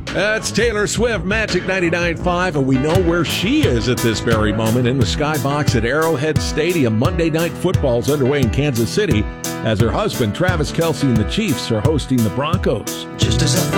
That's Taylor Swift, Magic 99.5, and we know where she is at this very moment in the skybox at Arrowhead Stadium. Monday Night Football's underway in Kansas City as her husband, Travis Kelce, and the Chiefs are hosting the Broncos. Just as I thought.